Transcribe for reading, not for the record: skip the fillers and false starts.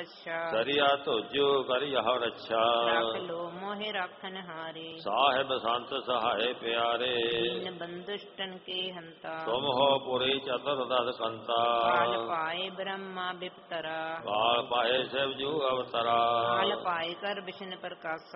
ਤਪੱਸਿਆ ਸਰੀਆ ਧੁਜੋ ਕਰਿਯਹੁ ਰੱਛਾ ਰਖ ਲੋ ਮੋਹਿ ਰਾਖਨ ਹਾਰੇ ਸਾਹਿਬ ਸੰਤ ਸਹਾਏ ਪਿਆਰੇ ਦੀਨ ਬੰਦੁਸ਼ਟਨ ਕੇ ਹੰਤਾ ਤੁਮ ਹੋ ਪੁਰੀ ਚਤੁਰ ਦਸ ਕੰਤਾ ਕਾਲ ਪਾਏ ਬ੍ਰਹਮਾ ਬਿਪਤਰਾ ਕਾਲ ਪਾਏ ਸਿਵ ਜੂ ਅਵਤਰਾ ਕਾਲ ਪਾਏ ਕਰ ਵਿਸ਼ਨ ਪ੍ਰਕਾਸ਼ਾ